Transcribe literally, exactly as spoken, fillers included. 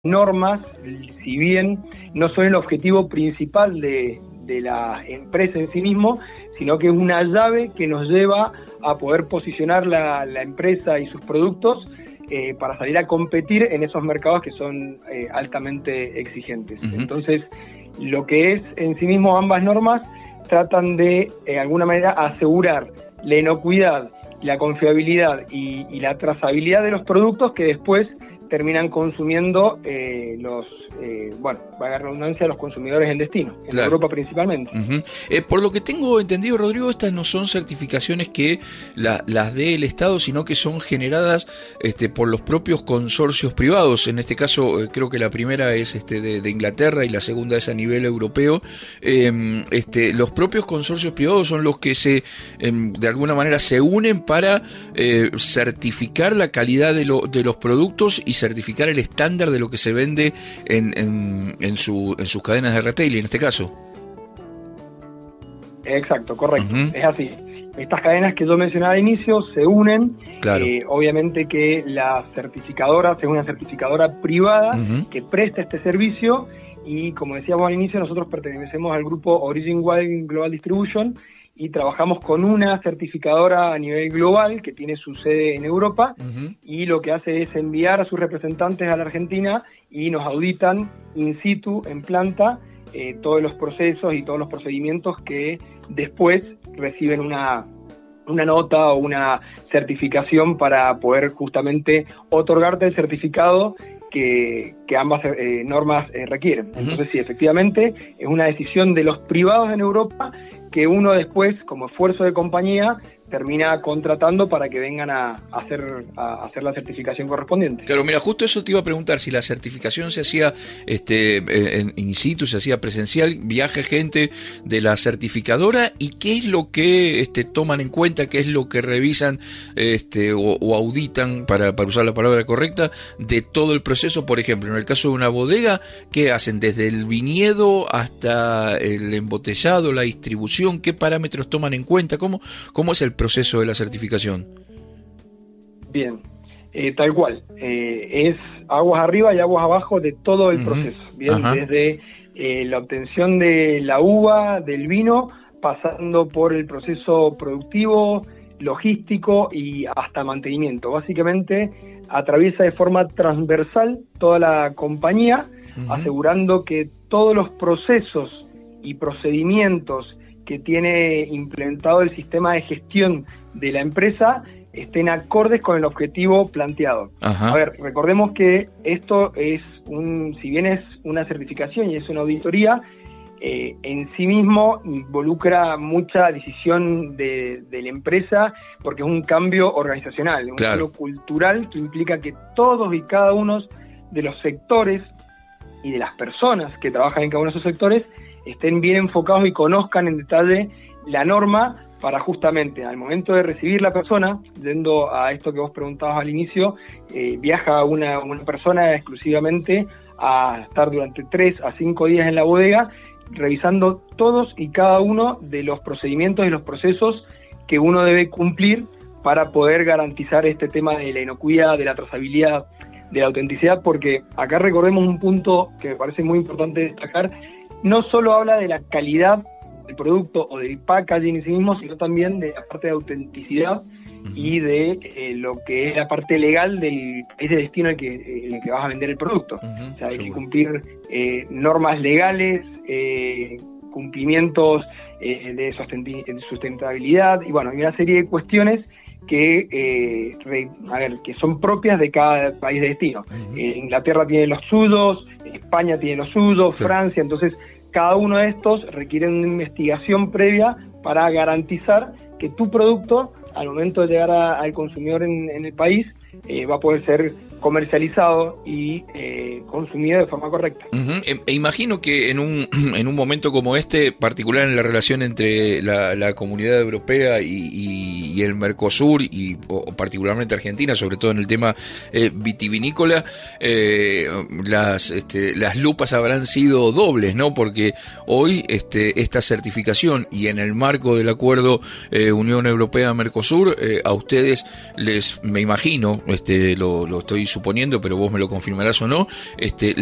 normas, si bien no son el objetivo principal de, de la empresa en sí mismo, sino que es una llave que nos lleva a poder posicionar la, la empresa y sus productos eh, para salir a competir en esos mercados que son eh, altamente exigentes. Uh-huh. Entonces, lo que es en sí mismo ambas normas tratan de, de alguna manera, asegurar la inocuidad, la confiabilidad y, y la trazabilidad de los productos que después terminan consumiendo eh, los, eh, bueno, valga la redundancia, los consumidores en destino, en claro. Europa principalmente. Uh-huh. Eh, por lo que tengo entendido, Rodrigo, estas no son certificaciones que la, las dé el Estado, sino que son generadas este, por los propios consorcios privados. En este caso, eh, creo que la primera es este, de, de Inglaterra y la segunda es a nivel europeo. Eh, este, los propios consorcios privados son los que se, eh, de alguna manera, se unen para eh, certificar la calidad de, lo, de los productos y certificar el estándar de lo que se vende en, en, en, su, en sus cadenas de retail, en este caso. Exacto, correcto. Uh-huh. Es así. Estas cadenas que yo mencionaba al inicio se unen. Claro. Eh, obviamente que la certificadora es una certificadora privada uh-huh. que presta este servicio y, como decíamos al inicio, nosotros pertenecemos al grupo Origin Wine Global Distribution y trabajamos con una certificadora a nivel global que tiene su sede en Europa uh-huh. y lo que hace es enviar a sus representantes a la Argentina y nos auditan in situ, en planta, eh, todos los procesos y todos los procedimientos que después reciben una, una nota o una certificación para poder justamente otorgarte el certificado que, que ambas eh, normas eh, requieren. Uh-huh. Entonces, sí, efectivamente, es una decisión de los privados en Europa que uno después, como esfuerzo de compañía, termina contratando para que vengan a hacer a hacer la certificación correspondiente. Claro, mira, justo eso te iba a preguntar, si la certificación se hacía este en in situ, se hacía presencial, viaja gente de la certificadora, y qué es lo que este toman en cuenta, qué es lo que revisan este o, o auditan, para, para usar la palabra correcta, de todo el proceso. Por ejemplo, en el caso de una bodega, ¿qué hacen? Desde el viñedo hasta el embotellado, la distribución, ¿qué parámetros toman en cuenta? ¿Cómo, cómo es el proceso de la certificación? Bien, eh, tal cual. Eh, es aguas arriba y aguas abajo de todo el uh-huh. proceso. Bien, Ajá. desde eh, la obtención de la uva, del vino, pasando por el proceso productivo, logístico y hasta mantenimiento. Básicamente atraviesa de forma transversal toda la compañía, uh-huh. asegurando que todos los procesos y procedimientos que tiene implementado el sistema de gestión de la empresa estén acordes con el objetivo planteado. Ajá. A ver, recordemos que esto es un, si bien es una certificación y es una auditoría, eh, en sí mismo involucra mucha decisión de, de la empresa, porque es un cambio organizacional, un claro. cambio cultural que implica que todos y cada uno de los sectores y de las personas que trabajan en cada uno de esos sectores estén bien enfocados y conozcan en detalle la norma, para justamente al momento de recibir la persona, yendo a esto que vos preguntabas al inicio, eh, viaja una, una persona exclusivamente a estar durante tres a cinco días en la bodega, revisando todos y cada uno de los procedimientos y los procesos que uno debe cumplir para poder garantizar este tema de la inocuidad, de la trazabilidad, de la autenticidad, porque acá recordemos un punto que me parece muy importante destacar. No solo habla de la calidad del producto o del packaging en sí mismo, sino también de la parte de autenticidad uh-huh. y de eh, lo que es la parte legal del país de destino en el que, en el que vas a vender el producto. Uh-huh. O sea, hay Seguro. que cumplir eh, normas legales, eh, cumplimientos eh, de sustentabilidad, y bueno, hay una serie de cuestiones que eh, re, a ver, que son propias de cada país de destino. Uh-huh. Eh, Inglaterra tiene los suyos, España tiene los suyos, sí. Francia, entonces cada uno de estos requiere una investigación previa para garantizar que tu producto, al momento de llegar a, al consumidor en, en el país, eh, va a poder ser comercializado y eh, consumido de forma correcta. Uh-huh. E, e imagino que en un en un momento como este, particular en la relación entre la, la comunidad europea y, y, y el Mercosur, y o, particularmente Argentina, sobre todo en el tema eh, vitivinícola, eh, las este, las lupas habrán sido dobles, ¿no? Porque hoy este esta certificación, y en el marco del acuerdo eh, Unión Europea-Mercosur, eh, a ustedes les, me imagino, este lo, lo estoy suponiendo, pero vos me lo confirmarás o no, este,